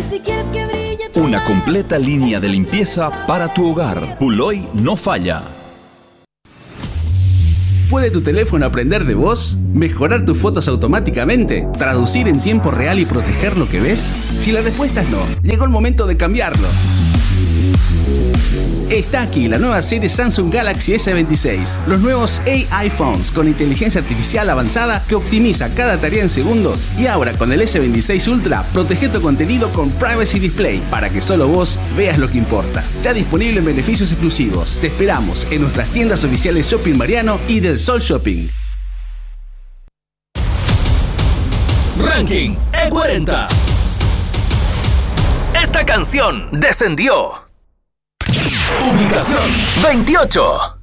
Una completa línea de limpieza para tu hogar. Puloy no falla. ¿Puede tu teléfono aprender de voz? ¿Mejorar tus fotos automáticamente? ¿Traducir en tiempo real y proteger lo que ves? Si la respuesta es no, llegó el momento de cambiarlo. Está aquí la nueva serie Samsung Galaxy S26. Los nuevos AI Phones con inteligencia artificial avanzada que optimiza cada tarea en segundos. Y ahora con el S26 Ultra, protege tu contenido con Privacy Display para que solo vos veas lo que importa. Ya disponible en beneficios exclusivos. Te esperamos en nuestras tiendas oficiales Shopping Mariano y del Sol Shopping. Ranking E40. Esta canción descendió. Ubicación 28.